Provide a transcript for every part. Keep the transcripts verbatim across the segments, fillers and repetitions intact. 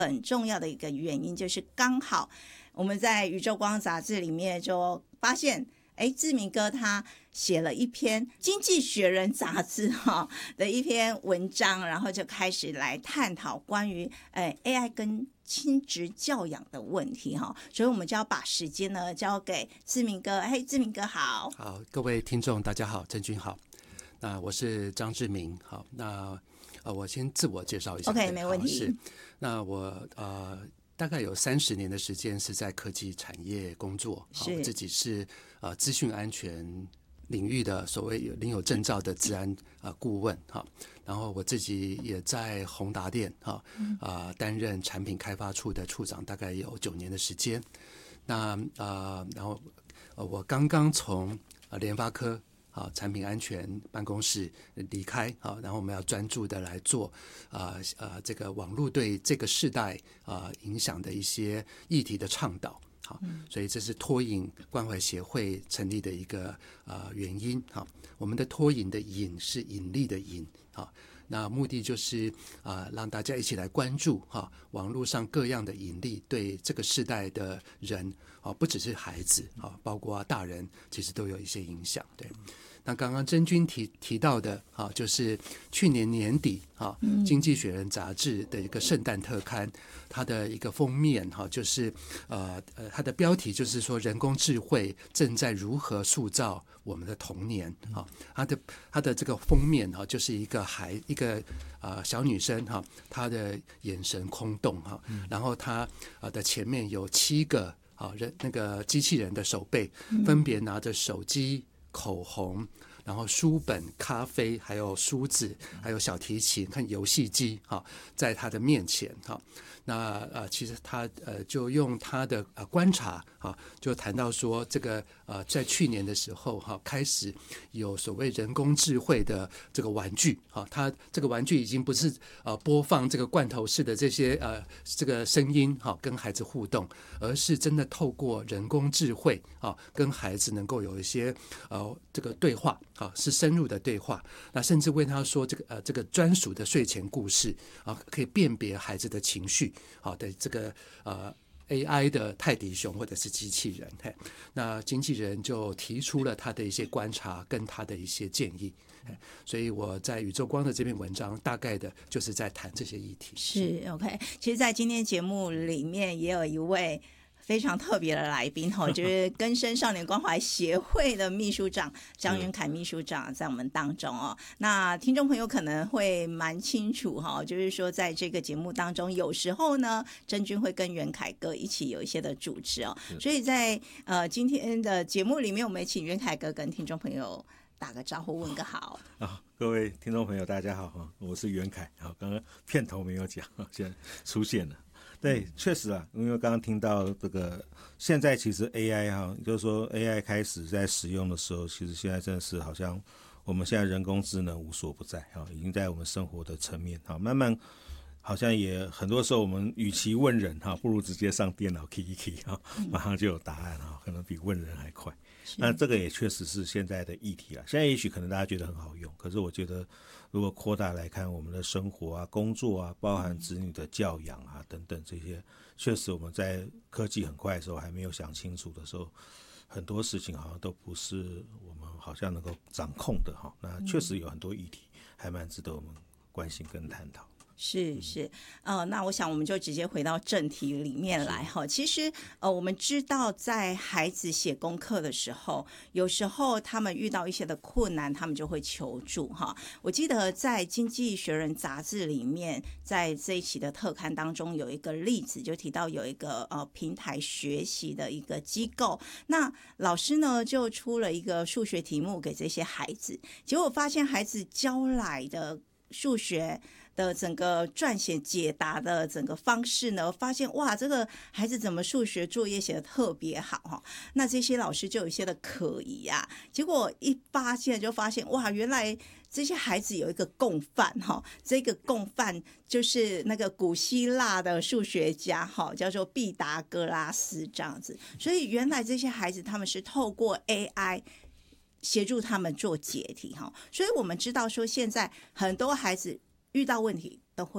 很重要的一个原因就是刚好我们在宇宙光杂志里面就发现，哎，志明哥他写了一篇《经济学人》杂志哈的一篇文章，然后就开始来探讨关于呃 A I 跟亲职教养的问题哈，所以我们就要把时间呢交给志明哥。嘿，志明哥好。 好，各位听众大家好，郑君好。那我是张志明。好，那呃我先自我介绍一下。 OK， 没问题。 是，那我呃大概有三十年的时间是在科技产业工作。好，我自己是呃资讯安全领域的所谓有领有证照的资安呃顾问哈，然后我自己也在宏达电哈啊担任产品开发处的处长，大概有九年的时间。那呃然后呃我刚刚从呃联发科啊，产品安全办公室离开啊，然后我们要专注的来做啊呃这个网络对这个世代啊影响的一些议题的倡导。好，所以这是脱瘾关怀协会成立的一个呃原因。好，我们的脱瘾的瘾是引力的瘾。好，那目的就是啊、呃、让大家一起来关注哈、啊、网络上各样的引力对这个世代的人啊，不只是孩子啊，包括大人其实都有一些影响。对。那刚刚真君提提到的啊，就是去年年底啊，《经济学人》杂志的一个圣诞特刊，它的一个封面哈、啊，就是呃呃，它的标题就是说人工智慧正在如何塑造我们的童年啊。它的它的这个封面哈、啊，就是一个孩一个啊、呃、小女生哈、啊，她的眼神空洞哈、啊，然后她啊的前面有七个啊人那个机器人的手背，分别拿着手机、口红，然后书本、咖啡，还有梳子，还有小提琴，看游戏机哈，在他的面前哈。那呃，其实他呃就用他的呃观察啊，就谈到说这个呃在去年的时候哈，开始有所谓人工智慧的这个玩具哈，它这个玩具已经不是呃播放这个罐头式的这些呃这个声音哈，跟孩子互动，而是真的透过人工智慧啊，跟孩子能够有一些呃这个对话啊，是深入的对话。那甚至为他说这个呃这个专属的睡前故事啊，可以辨别孩子的情绪好的这个呃 A I 的泰迪熊或者是机器人。嘿，那经纪人就提出了他的一些观察跟他的一些建议。所以我在宇宙光的这篇文章大概的就是在谈这些议题。 是 OK， 其实在今天节目里面也有一位非常特别的来宾哈，就是更生少年关怀协会的秘书长张元凯秘书长在我们当中哦。那听众朋友可能会蛮清楚哈，就是说在这个节目当中，有时候呢，真君会跟元凯哥一起有一些的主持哦。所以在呃今天的节目里面，我们也请元凯哥跟听众朋友打个招呼，问个好。 啊，各位听众朋友，大家好，我是元凯。好，刚刚片头没有讲，现在出现了。对，确实啊，因为刚刚听到这个，现在其实 A I 哈，就是说 A I 开始在使用的时候，其实现在真的是好像我们现在人工智能无所不在哈，已经在我们生活的层面哈，慢慢好像也很多时候我们与其问人哈，不如直接上电脑 key 一 key 哈，马上就有答案哈，可能比问人还快。那这个也确实是现在的议题啊。现在也许可能大家觉得很好用，可是我觉得如果扩大来看，我们的生活啊、工作啊，包含子女的教养啊等等这些，确实我们在科技很快的时候还没有想清楚的时候，很多事情好像都不是我们好像能够掌控的哈。那确实有很多议题还蛮值得我们关心跟探讨。 是是，呃，那我想我们就直接回到正题里面来哈。其实呃，我们知道在孩子写功课的时候，有时候他们遇到一些的困难，他们就会求助哈。我记得在《经济学人》杂志里面，在这一期的特刊当中有一个例子，就提到有一个呃平台学习的一个机构，那老师呢就出了一个数学题目给这些孩子，结果发现孩子交来的数学的整个撰写解答的整个方式呢，发现哇，这个孩子怎么数学作业写得特别好哈？那这些老师就有一些的可疑啊。结果一发现就发现哇，原来这些孩子有一个共犯哈，这个共犯就是那个古希腊的数学家哈，叫做毕达哥拉斯这样子。所以原来这些孩子他们是透过 A I。协助他们做解题哈，所以我们知道说现在很多孩子遇到问题都会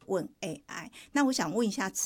问 A I。那我想问一下